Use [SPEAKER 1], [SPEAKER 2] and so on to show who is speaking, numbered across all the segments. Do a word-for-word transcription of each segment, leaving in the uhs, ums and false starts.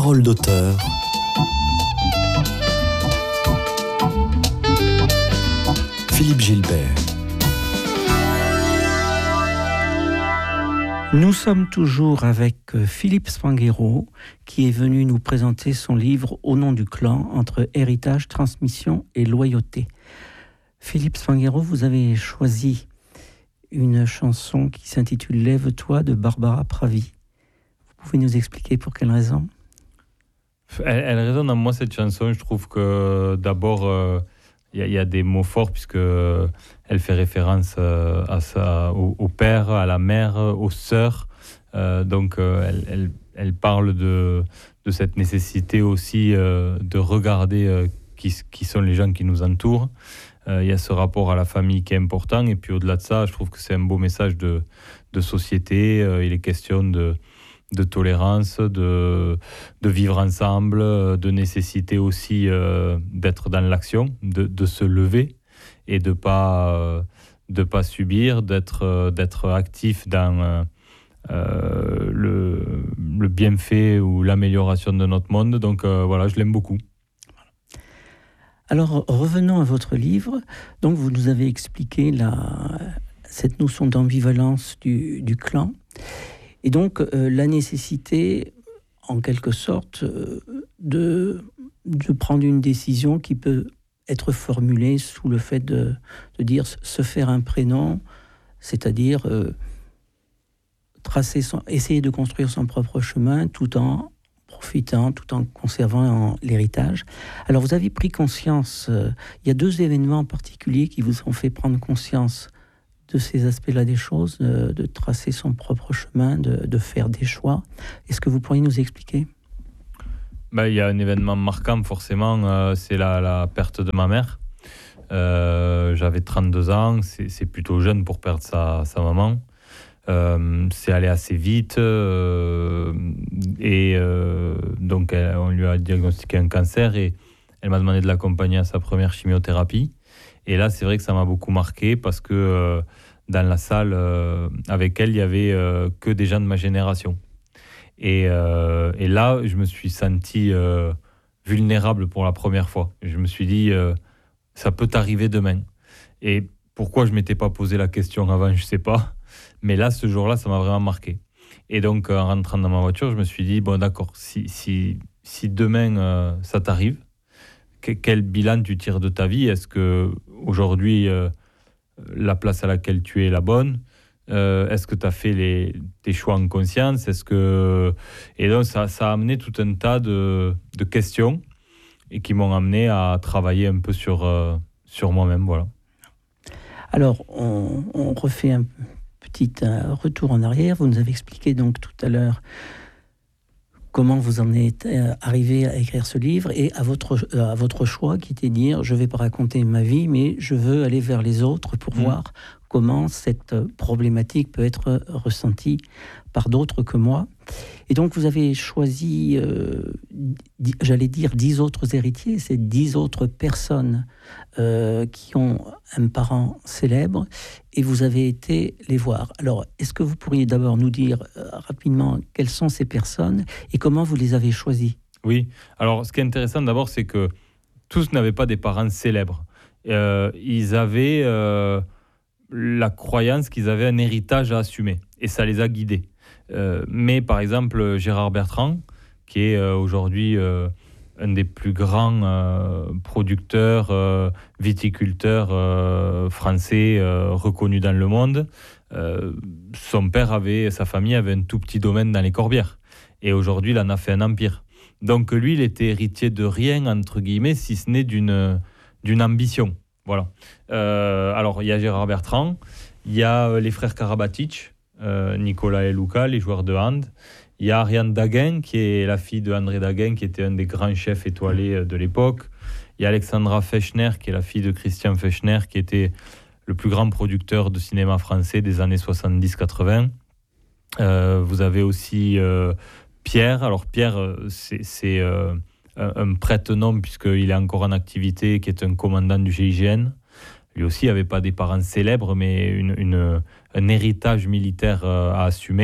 [SPEAKER 1] Parole d'auteur. Philippe Gilbert.
[SPEAKER 2] Nous sommes toujours avec Philippe Spanghero, qui est venu nous présenter son livre Au nom du clan, entre héritage, transmission et loyauté. Philippe Spanghero, vous avez choisi une chanson qui s'intitule Lève-toi de Barbara Pravi. Vous pouvez nous expliquer pour quelle raison ?
[SPEAKER 3] Elle, elle résonne en moi, cette chanson. Je trouve que d'abord, il euh, y, y a des mots forts, puisque euh, elle fait référence euh, à sa, au, au père, à la mère, aux sœurs. Euh, donc, euh, elle, elle, elle parle de, de cette nécessité aussi euh, de regarder euh, qui, qui sont les gens qui nous entourent. Il euh, y a ce rapport à la famille qui est important. Et puis, au-delà de ça, je trouve que c'est un beau message de, de société. Euh, il est question de... de tolérance, de, de vivre ensemble, de nécessité aussi euh, d'être dans l'action, de, de se lever et de ne pas, euh, de pas subir, d'être, euh, d'être actif dans euh, le, le bienfait ou l'amélioration de notre monde. Donc euh, voilà, je l'aime beaucoup.
[SPEAKER 2] Alors, revenons à votre livre. Donc, vous nous avez expliqué la, cette notion d'ambivalence du, du clan. Et donc, euh, la nécessité, en quelque sorte, euh, de, de prendre une décision qui peut être formulée sous le fait de, de dire se faire un prénom, c'est-à-dire euh, tracer son, essayer de construire son propre chemin tout en profitant, tout en conservant en, l'héritage. Alors, vous avez pris conscience, euh, il y a deux événements en particulier qui vous ont fait prendre conscience de ces aspects-là des choses, de, de tracer son propre chemin, de, de faire des choix. Est-ce que vous pourriez nous expliquer ?
[SPEAKER 3] Ben, il y a un événement marquant, forcément, euh, c'est la, la perte de ma mère. Euh, j'avais trente-deux ans, c'est, c'est plutôt jeune pour perdre sa, sa maman. Euh, c'est allé assez vite, euh, et euh, donc elle, on lui a diagnostiqué un cancer, et elle m'a demandé de l'accompagner à sa première chimiothérapie. Et là, c'est vrai que ça m'a beaucoup marqué parce que euh, dans la salle, euh, avec elle, il n'y avait euh, que des gens de ma génération. Et, euh, et là, je me suis senti euh, vulnérable pour la première fois. Je me suis dit, euh, ça peut t'arriver demain. Et pourquoi je ne m'étais pas posé la question avant, je ne sais pas. Mais là, ce jour-là, ça m'a vraiment marqué. Et donc, en rentrant dans ma voiture, je me suis dit, bon, d'accord, si, si, si demain, euh, ça t'arrive, quel bilan tu tires de ta vie ? Est-ce que aujourd'hui euh, la place à laquelle tu es est la bonne ? euh, Est-ce que tu as fait les, tes choix en conscience ? Est-ce que... Et donc ça, ça a amené tout un tas de, de questions et qui m'ont amené à travailler un peu sur, euh, sur moi-même. Voilà.
[SPEAKER 2] Alors, on, on refait un petit euh, retour en arrière. Vous nous avez expliqué donc tout à l'heure comment vous en êtes arrivé à écrire ce livre et à votre, à votre choix qui était de dire je ne vais pas raconter ma vie, mais je veux aller vers les autres pour mmh. voir comment cette problématique peut être ressentie par d'autres que moi. Et donc vous avez choisi, euh, dix, j'allais dire, dix autres héritiers, c'est dix autres personnes euh, qui ont un parent célèbre et vous avez été les voir. Alors, est-ce que vous pourriez d'abord nous dire euh, rapidement quelles sont ces personnes et comment vous les avez choisies ?
[SPEAKER 3] Oui, alors ce qui est intéressant d'abord, c'est que tous n'avaient pas des parents célèbres. Euh, ils avaient euh, la croyance qu'ils avaient un héritage à assumer et ça les a guidés. Euh, mais par exemple, Gérard Bertrand, qui est euh, aujourd'hui euh, un des plus grands euh, producteurs, euh, viticulteurs euh, français euh, reconnus dans le monde, euh, son père avait, sa famille avait un tout petit domaine dans les Corbières. Et aujourd'hui, il en a fait un empire. Donc lui, il était héritier de rien, entre guillemets, si ce n'est d'une, d'une ambition. Voilà. Euh, alors, il y a Gérard Bertrand, il y a les frères Karabatic, Euh, Nicolas et Luca, les joueurs de hand. Il y a Ariane Daguin, qui est la fille de André Daguin, qui était un des grands chefs étoilés de l'époque. Il y a Alexandra Fechner, qui est la fille de Christian Fechner, qui était le plus grand producteur de cinéma français des années soixante-dix quatre-vingts. Euh, vous avez aussi euh, Pierre. Alors Pierre, c'est, c'est euh, un, un prête-nom, puisqu'il est encore en activité, qui est un commandant du G I G N. Lui aussi n'avait pas des parents célèbres, mais une, une, un héritage militaire euh, à assumer.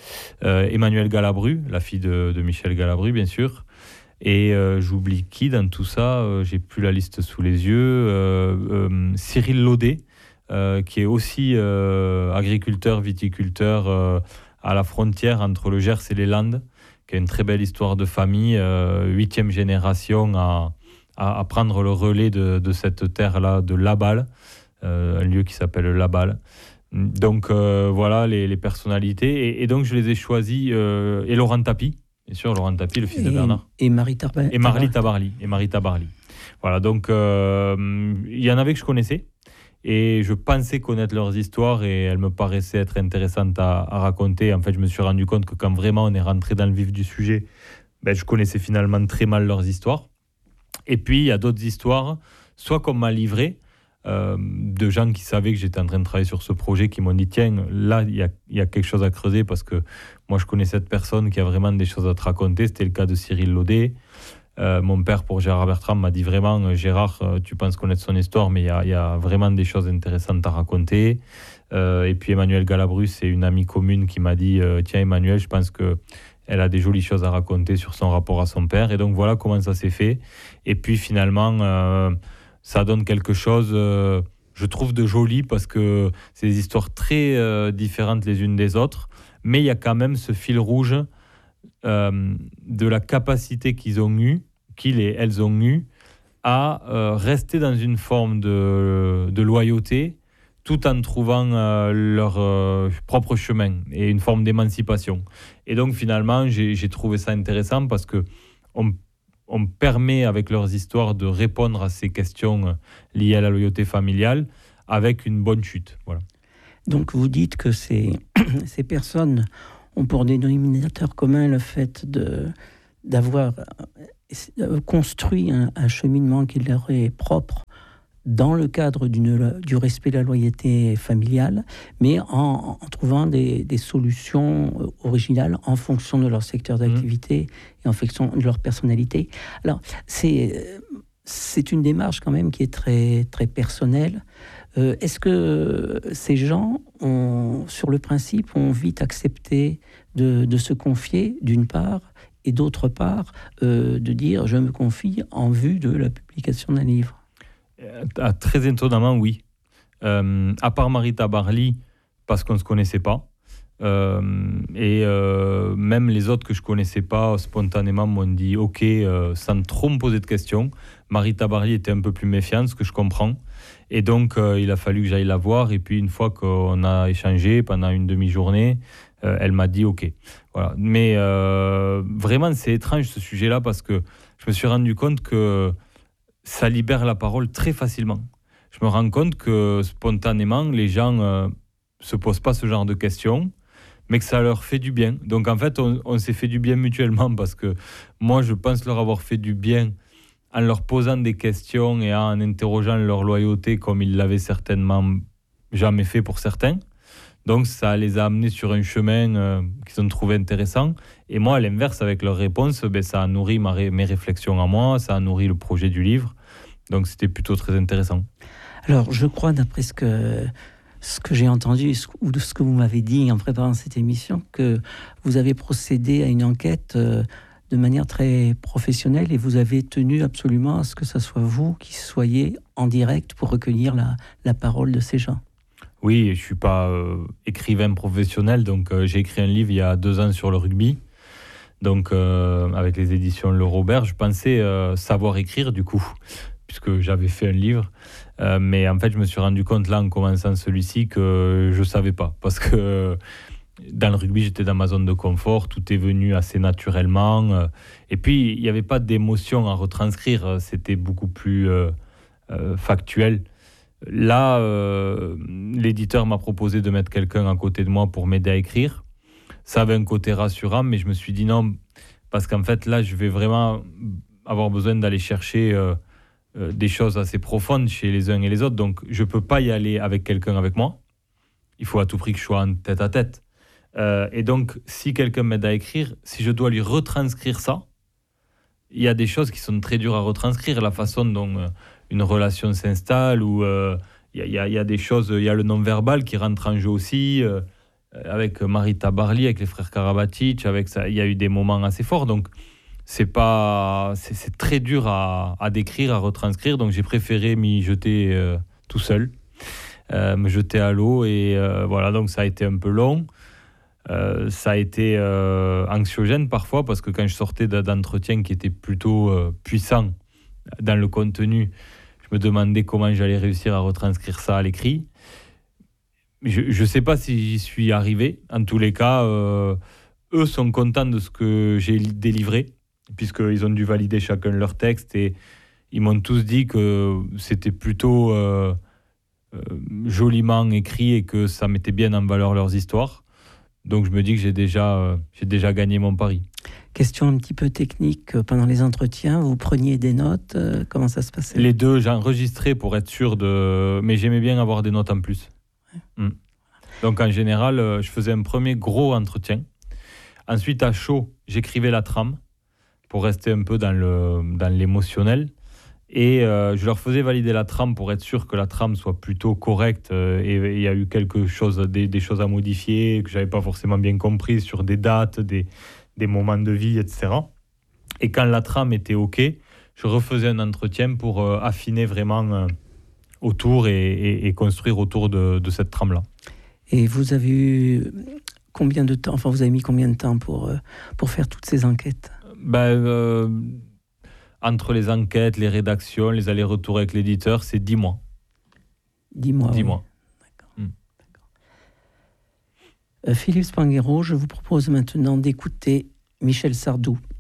[SPEAKER 3] euh, Emmanuelle Galabru, la fille de, de Michel Galabru, bien sûr. Et euh, j'oublie qui dans tout ça, euh, j'ai plus la liste sous les yeux. Euh, euh, Cyril Laudet, euh, qui est aussi euh, agriculteur, viticulteur euh, à la frontière entre le Gers et les Landes, qui a une très belle histoire de famille, euh, huitième génération à, à, à prendre le relais de, de cette terre-là, de Laballe, euh, un lieu qui s'appelle Laballe. Donc euh, voilà les, les personnalités. Et, et donc je les ai choisis, euh, et Laurent Tapie, bien sûr, Laurent Tapie, le fils
[SPEAKER 2] et,
[SPEAKER 3] de Bernard.
[SPEAKER 2] Et Marie Tabarly.
[SPEAKER 3] Et Marie Tabarly. Et Marie Tabarly. Voilà, donc euh, il y en avait que je connaissais. Et je pensais connaître leurs histoires et elles me paraissaient être intéressantes à, à raconter. En fait, je me suis rendu compte que quand vraiment on est rentré dans le vif du sujet, ben, je connaissais finalement très mal leurs histoires. Et puis, il y a d'autres histoires, soit qu'on m'a livré, euh, de gens qui savaient que j'étais en train de travailler sur ce projet, qui m'ont dit, tiens, là, il y a, y a quelque chose à creuser parce que moi, je connais cette personne qui a vraiment des choses à te raconter. C'était le cas de Cyril Laudet. Euh, mon père, pour Gérard Bertrand, m'a dit vraiment, Gérard, euh, tu penses connaître son histoire, mais il y, y a vraiment des choses intéressantes à raconter. Euh, et puis Emmanuelle Galabru, c'est une amie commune qui m'a dit, euh, tiens Emmanuelle, je pense qu'elle a des jolies choses à raconter sur son rapport à son père. Et donc voilà comment ça s'est fait. Et puis finalement, euh, ça donne quelque chose, euh, je trouve, de joli, parce que c'est des histoires très euh, différentes les unes des autres. Mais il y a quand même ce fil rouge Euh, de la capacité qu'ils ont eue, qu'ils et elles ont eue, à euh, rester dans une forme de, de loyauté, tout en trouvant euh, leur euh, propre chemin et une forme d'émancipation. Et donc finalement, j'ai, j'ai trouvé ça intéressant parce que on, on permet avec leurs histoires de répondre à ces questions liées à la loyauté familiale avec une bonne chute. Voilà.
[SPEAKER 2] Donc vous dites que ces, ces personnes ont pour dénominateur commun le fait de, d'avoir construit un, un cheminement qui leur est propre dans le cadre d'une, du respect de la loyauté familiale, mais en, en trouvant des, des solutions originales en fonction de leur secteur d'activité mmh. et en fonction de leur personnalité. Alors, c'est, c'est une démarche quand même qui est très, très personnelle. Euh, est-ce que ces gens, ont, sur le principe, ont vite accepté de, de se confier, d'une part, et d'autre part, euh, de dire « je me confie en vue de la publication d'un livre » ?
[SPEAKER 3] euh, Très étonnamment, oui. Euh, à part Marie Tabarly, parce qu'on ne se connaissait pas. Euh, et euh, même les autres que je ne connaissais pas, spontanément, m'ont dit « ok euh, », sans trop me poser de questions. Marie Tabarly était un peu plus méfiante, ce que je comprends. Et donc, euh, il a fallu que j'aille la voir. Et puis, une fois qu'on a échangé pendant une demi-journée, euh, elle m'a dit « ok ». Voilà. Mais euh, vraiment, c'est étrange ce sujet-là parce que je me suis rendu compte que ça libère la parole très facilement. Je me rends compte que spontanément, les gens ne euh, se posent pas ce genre de questions, mais que ça leur fait du bien. Donc, en fait, on, on s'est fait du bien mutuellement parce que moi, je pense leur avoir fait du bien en leur posant des questions et en interrogeant leur loyauté comme ils l'avaient certainement jamais fait pour certains. Donc, ça les a amenés sur un chemin euh, qu'ils ont trouvé intéressant. Et moi, à l'inverse, avec leurs réponses, ben, ça a nourri ma ré- mes réflexions à moi, ça a nourri le projet du livre. Donc, c'était plutôt très intéressant.
[SPEAKER 2] Alors, je crois, d'après ce que, ce que j'ai entendu ou de ce que vous m'avez dit en préparant cette émission, que vous avez procédé à une enquête euh, de manière très professionnelle et vous avez tenu absolument à ce que ce soit vous qui soyez en direct pour recueillir la, la parole de ces gens.
[SPEAKER 3] Oui, je ne suis pas euh, écrivain professionnel, donc euh, j'ai écrit un livre il y a deux ans sur le rugby, donc euh, avec les éditions Le Robert. Je pensais euh, savoir écrire du coup, puisque j'avais fait un livre, euh, mais en fait je me suis rendu compte là en commençant celui-ci que je ne savais pas, parce que euh, dans le rugby j'étais dans ma zone de confort, tout est venu assez naturellement, euh, et puis il n'y avait pas d'émotion à retranscrire, c'était beaucoup plus euh, euh, factuel. Là, euh, l'éditeur m'a proposé de mettre quelqu'un à côté de moi pour m'aider à écrire. Ça avait un côté rassurant, mais je me suis dit non, parce qu'en fait, là, je vais vraiment avoir besoin d'aller chercher euh, euh, des choses assez profondes chez les uns et les autres. Donc, je ne peux pas y aller avec quelqu'un avec moi. Il faut à tout prix que je sois en tête à tête. Euh, et donc, si quelqu'un m'aide à écrire, si je dois lui retranscrire ça, il y a des choses qui sont très dures à retranscrire. La façon dont... Euh, une relation s'installe, où il euh, y, y, y a des choses, il y a le non-verbal qui rentre en jeu aussi, euh, avec Marita Barli, avec les frères Karabatic, avec ça, il y a eu des moments assez forts. Donc, c'est pas, c'est, c'est très dur à, à décrire, à retranscrire. Donc, j'ai préféré m'y jeter euh, tout seul, euh, me jeter à l'eau. Et euh, voilà, donc ça a été un peu long. Euh, ça a été euh, anxiogène parfois parce que quand je sortais d'entretiens qui étaient plutôt euh, puissants dans le contenu, je me demandais comment j'allais réussir à retranscrire ça à l'écrit. Je ne sais pas si j'y suis arrivé. En tous les cas, euh, eux sont contents de ce que j'ai délivré, puisqu'ils ont dû valider chacun leur texte et ils m'ont tous dit que c'était plutôt euh, euh, joliment écrit et que ça mettait bien en valeur leurs histoires. Donc je me dis que j'ai déjà, euh, j'ai déjà gagné mon pari.
[SPEAKER 2] Question un petit peu technique, pendant les entretiens, vous preniez des notes, euh, comment ça se passait ?
[SPEAKER 3] Les deux, j'enregistrais pour être sûr de... Mais j'aimais bien avoir des notes en plus. Ouais. Mm. Donc en général, je faisais un premier gros entretien. Ensuite, à chaud, j'écrivais la trame pour rester un peu dans, le, dans l'émotionnel. Et euh, je leur faisais valider la trame pour être sûr que la trame soit plutôt correcte. Euh, et il y a eu quelque chose, des, des choses à modifier que je n'avais pas forcément bien comprises sur des dates, des, des moments de vie, et cetera. Et quand la trame était OK, je refaisais un entretien pour euh, affiner vraiment euh, autour et, et, et construire autour de, de cette trame-là.
[SPEAKER 2] Et vous avez eu combien de temps, enfin vous avez mis combien de temps pour, euh, pour faire toutes ces enquêtes ?
[SPEAKER 3] Ben, euh, entre les enquêtes, les rédactions, les allers-retours avec l'éditeur, c'est dix mois.
[SPEAKER 2] Dix mois.
[SPEAKER 3] Dix
[SPEAKER 2] oui.
[SPEAKER 3] mois.
[SPEAKER 2] D'accord. Mm. D'accord. Euh, Philippe Spanghero, je vous propose maintenant d'écouter Michel Sardou.